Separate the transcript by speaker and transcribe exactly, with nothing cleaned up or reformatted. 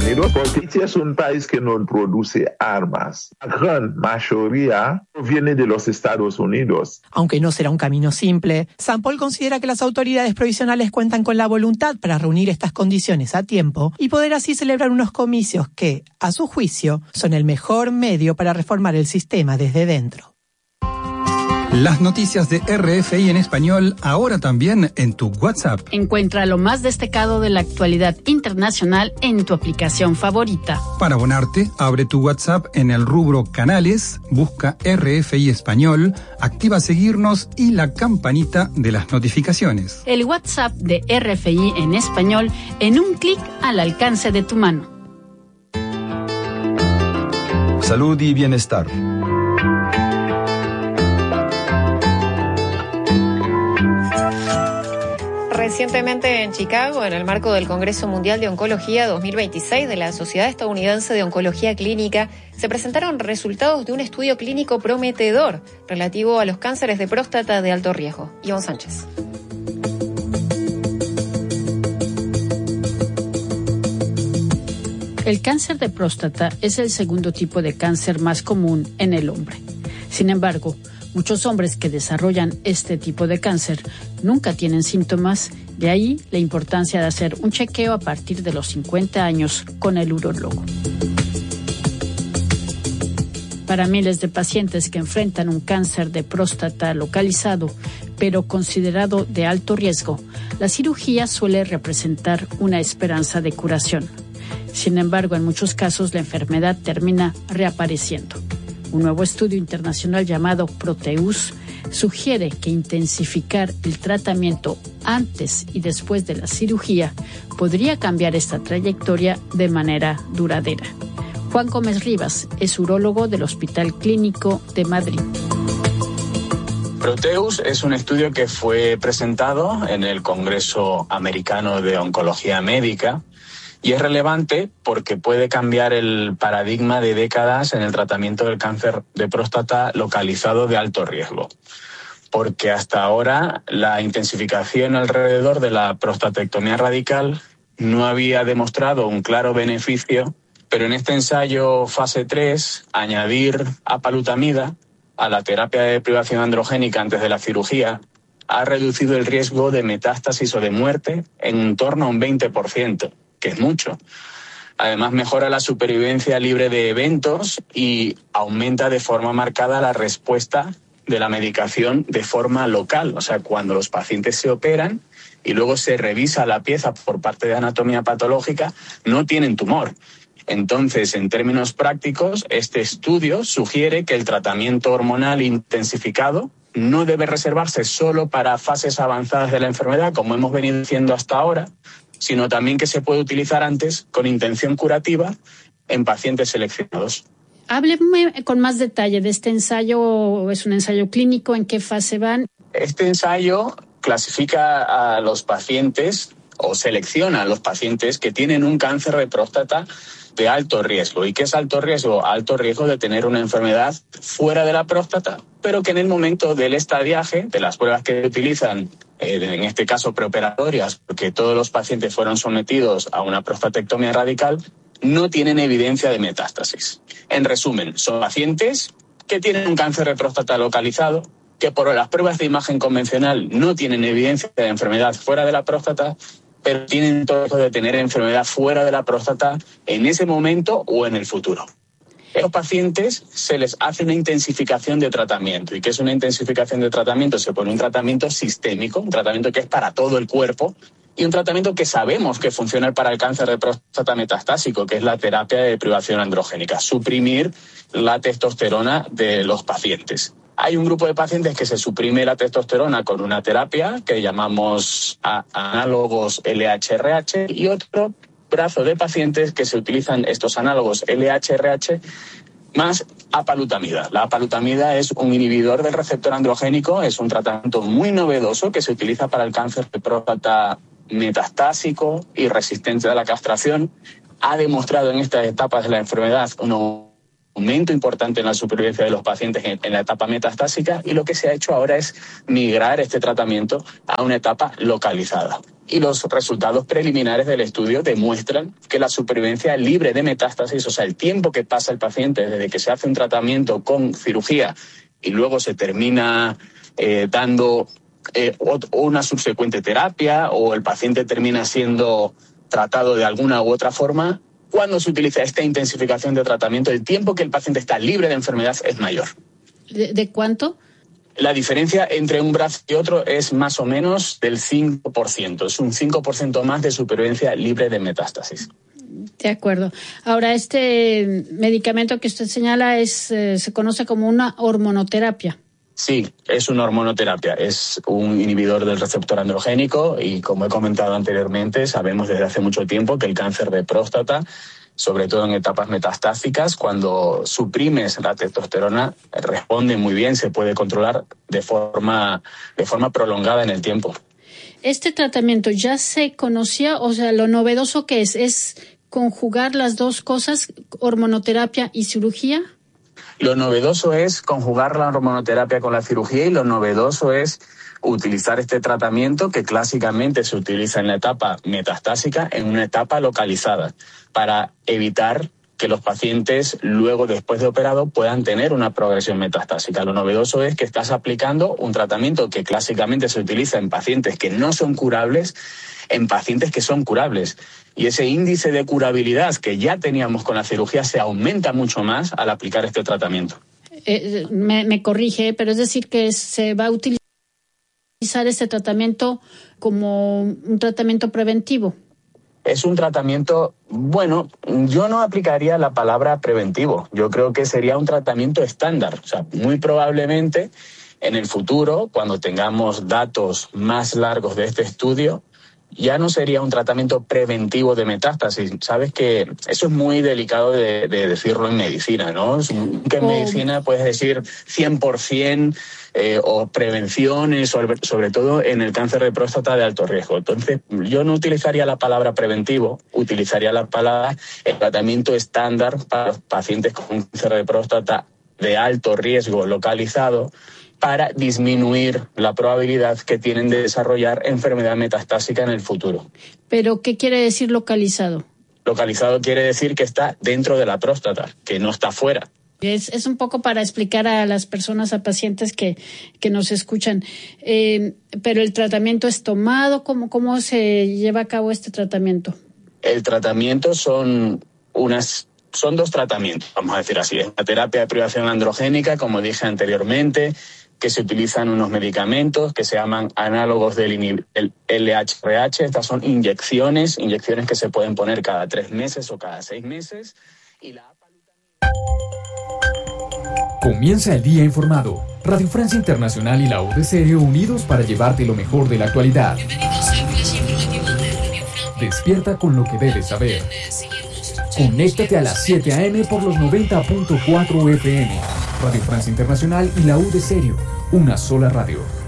Speaker 1: Unidos, porque Haití es un país que no produce armas. La gran mayoría viene de los Estados Unidos.
Speaker 2: Aunque no será un camino simple, Sampol considera que las autoridades provisionales cuentan con la voluntad para reunir estas condiciones a tiempo y poder así celebrar unos comicios que, a su juicio, son el mejor medio para reformar el sistema desde dentro.
Speaker 3: Las noticias de R F I en español ahora también en tu WhatsApp.
Speaker 4: Encuentra lo más destacado de la actualidad internacional en tu aplicación favorita.
Speaker 3: Para abonarte, abre tu WhatsApp en el rubro Canales, busca R F I Español, activa seguirnos y la campanita de las notificaciones.
Speaker 4: El WhatsApp de R F I en español en un clic al alcance de tu mano.
Speaker 5: Salud y bienestar.
Speaker 6: Recientemente en Chicago, en el marco del Congreso Mundial de Oncología dos mil veintiséis de la Sociedad Estadounidense de Oncología Clínica, se presentaron resultados de un estudio clínico prometedor relativo a los cánceres de próstata de alto riesgo. Iván Sánchez.
Speaker 4: El cáncer de próstata es el segundo tipo de cáncer más común en el hombre. Sin embargo, muchos hombres que desarrollan este tipo de cáncer nunca tienen síntomas, de ahí la importancia de hacer un chequeo a partir de los cincuenta años con el urólogo. Para miles de pacientes que enfrentan un cáncer de próstata localizado, pero considerado de alto riesgo, la cirugía suele representar una esperanza de curación. Sin embargo, en muchos casos la enfermedad termina reapareciendo. Un nuevo estudio internacional llamado Proteus sugiere que intensificar el tratamiento antes y después de la cirugía podría cambiar esta trayectoria de manera duradera. Juan Gómez Rivas es urólogo del Hospital Clínico de Madrid.
Speaker 7: Proteus es un estudio que fue presentado en el Congreso Americano de Oncología Médica y es relevante porque puede cambiar el paradigma de décadas en el tratamiento del cáncer de próstata localizado de alto riesgo. Porque hasta ahora la intensificación alrededor de la prostatectomía radical no había demostrado un claro beneficio, pero en este ensayo fase tres, añadir apalutamida a la terapia de privación androgénica antes de la cirugía ha reducido el riesgo de metástasis o de muerte en torno a un veinte por ciento. Que es mucho. Además, mejora la supervivencia libre de eventos y aumenta de forma marcada la respuesta de la medicación de forma local. O sea, cuando los pacientes se operan y luego se revisa la pieza por parte de anatomía patológica, no tienen tumor. Entonces, en términos prácticos, este estudio sugiere que el tratamiento hormonal intensificado no debe reservarse solo para fases avanzadas de la enfermedad, como hemos venido haciendo hasta ahora, sino también que se puede utilizar antes con intención curativa en pacientes seleccionados.
Speaker 4: Hábleme con más detalle de este ensayo. ¿Es un ensayo clínico? ¿En qué fase van?
Speaker 7: Este ensayo clasifica a los pacientes o selecciona a los pacientes que tienen un cáncer de próstata de alto riesgo. ¿Y qué es alto riesgo? Alto riesgo de tener una enfermedad fuera de la próstata, pero que en el momento del estadiaje, de las pruebas que utilizan, eh, en este caso preoperatorias, porque todos los pacientes fueron sometidos a una prostatectomía radical, no tienen evidencia de metástasis. En resumen, son pacientes que tienen un cáncer de próstata localizado, que por las pruebas de imagen convencional no tienen evidencia de enfermedad fuera de la próstata, pero tienen todo riesgo de tener enfermedad fuera de la próstata en ese momento o en el futuro. A los pacientes se les hace una intensificación de tratamiento. ¿Y qué es una intensificación de tratamiento? Se pone un tratamiento sistémico, un tratamiento que es para todo el cuerpo, y un tratamiento que sabemos que funciona para el cáncer de próstata metastásico, que es la terapia de privación androgénica, suprimir la testosterona de los pacientes. Hay un grupo de pacientes que se suprime la testosterona con una terapia que llamamos análogos L H R H y otro brazo de pacientes que se utilizan estos análogos L H R H más apalutamida. La apalutamida es un inhibidor del receptor androgénico, es un tratamiento muy novedoso que se utiliza para el cáncer de próstata metastásico y resistente a la castración. Ha demostrado en estas etapas de la enfermedad una aumento importante en la supervivencia de los pacientes en, en la etapa metastásica, y lo que se ha hecho ahora es migrar este tratamiento a una etapa localizada. Y los resultados preliminares del estudio demuestran que la supervivencia libre de metástasis, o sea, el tiempo que pasa el paciente desde que se hace un tratamiento con cirugía y luego se termina eh, dando eh, una subsecuente terapia, o el paciente termina siendo tratado de alguna u otra forma, cuando se utiliza esta intensificación de tratamiento, el tiempo que el paciente está libre de enfermedad es mayor.
Speaker 4: ¿De, de cuánto?
Speaker 7: La diferencia entre un brazo y otro es más o menos del cinco por ciento. Es un cinco por ciento más de supervivencia libre de metástasis.
Speaker 4: De acuerdo. Ahora, este medicamento que usted señala es, eh, se conoce como una hormonoterapia.
Speaker 7: Sí, es una hormonoterapia, es un inhibidor del receptor androgénico y, como he comentado anteriormente, sabemos desde hace mucho tiempo que el cáncer de próstata, sobre todo en etapas metastásicas, cuando suprimes la testosterona, responde muy bien, se puede controlar de forma, de forma prolongada en el tiempo.
Speaker 4: ¿Este tratamiento ya se conocía? O sea, lo novedoso que es, ¿es conjugar las dos cosas, hormonoterapia y cirugía?
Speaker 7: Lo novedoso es conjugar la hormonoterapia con la cirugía, y lo novedoso es utilizar este tratamiento que clásicamente se utiliza en la etapa metastásica en una etapa localizada para evitar que los pacientes luego, después de operado, puedan tener una progresión metastásica. Lo novedoso es que estás aplicando un tratamiento que clásicamente se utiliza en pacientes que no son curables, en pacientes que son curables. Y ese índice de curabilidad que ya teníamos con la cirugía se aumenta mucho más al aplicar este tratamiento.
Speaker 4: Eh, me, me corrige, pero es decir que se va a utilizar este tratamiento como un tratamiento preventivo.
Speaker 7: Es un tratamiento, bueno, yo no aplicaría la palabra preventivo. Yo creo que sería un tratamiento estándar. O sea, muy probablemente en el futuro, cuando tengamos datos más largos de este estudio, ya no sería un tratamiento preventivo de metástasis. Sabes que eso es muy delicado de, de decirlo en medicina, ¿no? Que en oh. medicina puedes decir cien por ciento eh, o prevenciones, sobre, sobre todo en el cáncer de próstata de alto riesgo. Entonces, yo no utilizaría la palabra preventivo, utilizaría la palabra el tratamiento estándar para los pacientes con cáncer de próstata de alto riesgo localizado, para disminuir la probabilidad que tienen de desarrollar enfermedad metastásica en el futuro.
Speaker 4: ¿Pero qué quiere decir localizado?
Speaker 7: Localizado quiere decir que está dentro de la próstata, que no está fuera.
Speaker 4: Es, es un poco para explicar a las personas, a pacientes que, que nos escuchan. Eh, pero el tratamiento es tomado, ¿cómo, cómo se lleva a cabo este tratamiento?
Speaker 7: El tratamiento son unas... Son dos tratamientos, vamos a decir así. Es la terapia de privación androgénica, como dije anteriormente, que se utilizan unos medicamentos que se llaman análogos del L H R H. Estas son inyecciones, inyecciones que se pueden poner cada tres meses o cada seis meses. Y la...
Speaker 8: Comienza el día informado. Radio Francia Internacional y la U D Serio unidos para llevarte lo mejor de la actualidad. Despierta con lo que debes saber. Conéctate a las siete a eme por los noventa punto cuatro F M. Radio Francia Internacional y la U D Serio, una sola radio.